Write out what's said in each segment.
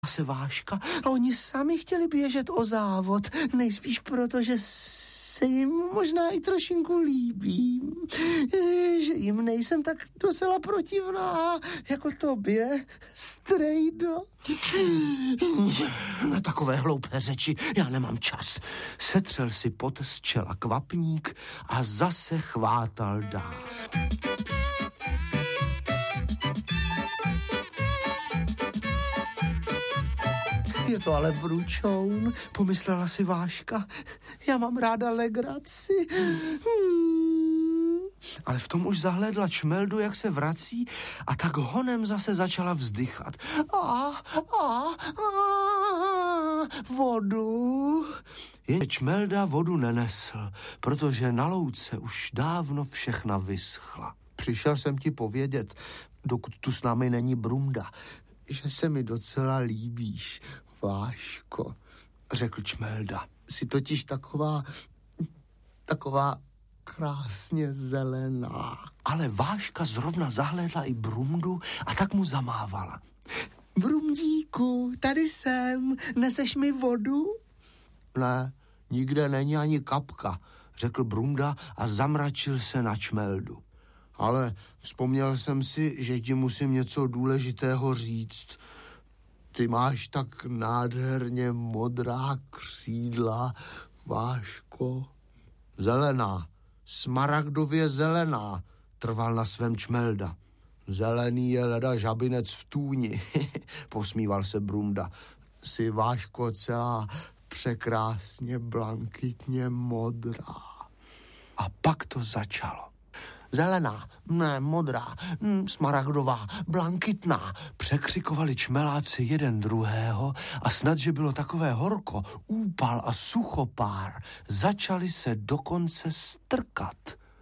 se Váška a oni sami chtěli běžet o závod, nejspíš proto, že se jim možná i trošinku líbím, že jim nejsem tak docela protivná jako tobě, strejdo. Na takové hloupé řeči já nemám čas. Setřel si pot z čela kvapník a zase chvátal dál. Je to ale vručoun, pomyslela si Váška. Já mám ráda legraci. Ale v tom už zahlédla Čmeldu, jak se vrací, a tak honem zase začala vzdychat. Vodu. Jen Čmelda vodu nenesl, protože na louce už dávno všechna vyschla. Přišel jsem ti povědět, dokud tu s námi není Brumda, že se mi docela líbíš, Váško, řekl Čmelda. Jsi totiž taková krásně zelená. Ale Váška zrovna zahlédla i Brumdu a tak mu zamávala. Brumdíku, tady jsem, neseš mi vodu? Ne, nikde není ani kapka, řekl Brumda a zamračil se na Čmeldu. Ale vzpomněl jsem si, že ti musím něco důležitého říct. Ty máš tak nádherně modrá křídla, Váško. Zelená, smaragdově zelená, trval na svém Čmelda. Zelený je leda žabinec v tůni, posmíval se Brumda. Jsi, Váško, celá překrásně blankitně modrá. A pak to začalo. Zelená, ne, modrá, smaragdová, blankitná, překřikovali čmeláci jeden druhého a snad, že bylo takové horko, úpal a suchopár, začali se dokonce strkat.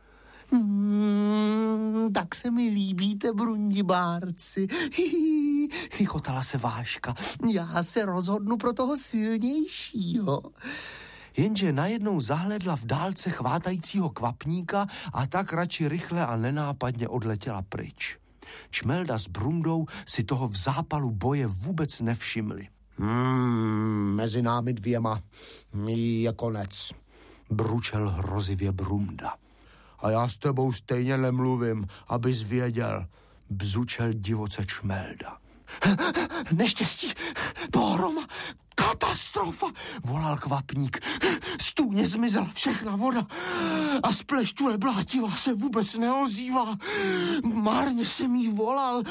Tak se mi líbíte, brundibárci, chichotala se Váška. Já se rozhodnu pro toho silnějšího. Jenže najednou zahlédla v dálce chvátajícího kvapníka a tak radši rychle a nenápadně odletěla pryč. Čmelda s Brumdou si toho v zápalu boje vůbec nevšimli. Mezi námi dvěma je konec, bručel hrozivě Brumda. A já s tebou stejně nemluvím, abys věděl, bzučel divoce Čmelda. Neštěstí, pohroma, katastrofa, volal kvapník. Z tůně zmizela všechna voda a z pleštule blátiva se vůbec neozývá. Márně jsem jí volal.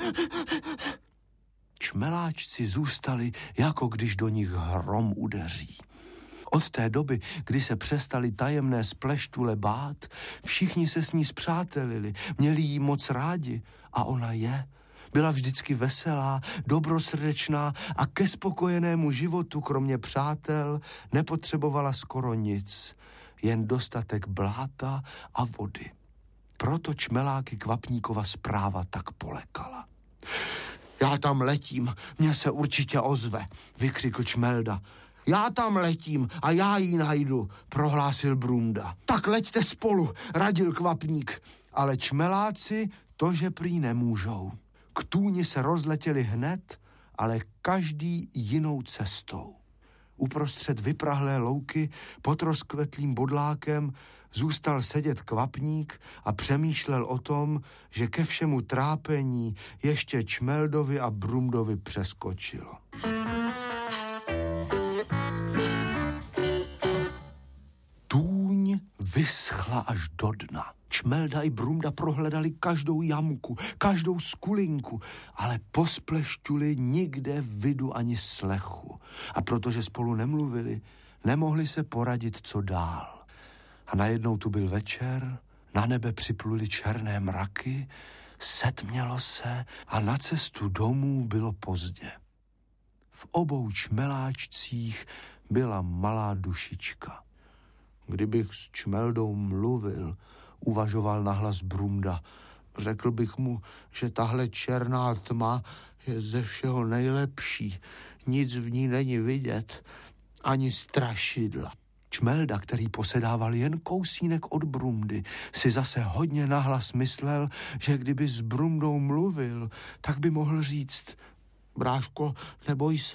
Čmeláčci zůstali, jako když do nich hrom udeří. Od té doby, kdy se přestali tajemné spleštule bát, všichni se s ní spřátelili, měli jí moc rádi a ona byla vždycky veselá, dobrosrdečná a ke spokojenému životu, kromě přátel, nepotřebovala skoro nic, jen dostatek bláta a vody. Proto čmeláky kvapníkova zpráva tak polekala. Já tam letím, mě se určitě ozve, vykřikl Čmelda. Já tam letím a já ji najdu, prohlásil Brumda. Tak leďte spolu, radil kvapník, ale čmeláci to, že prý nemůžou. K tůni se rozletěli hned, ale každý jinou cestou. Uprostřed vyprahlé louky pod rozkvetlým bodlákem zůstal sedět kvapník a přemýšlel o tom, že ke všemu trápení ještě Čmeldovi a Brumdovi přeskočilo. Tůň vyschla až do dna. Čmelda i Brumda prohledali každou jamku, každou skulinku, ale po spleštuli nikde vidu ani slechu. A protože spolu nemluvili, nemohli se poradit, co dál. A najednou tu byl večer, na nebe připluli černé mraky, setmělo se a na cestu domů bylo pozdě. V obou čmeláčcích byla malá dušička. Kdybych s Čmeldou mluvil, uvažoval nahlas Brumda, řekl bych mu, že tahle černá tma je ze všeho nejlepší. Nic v ní není vidět, ani strašidla. Čmelda, který posedával jen kousínek od Brumdy, si zase hodně nahlas myslel, že kdyby s Brumdou mluvil, tak by mohl říct, Bráško, neboj se,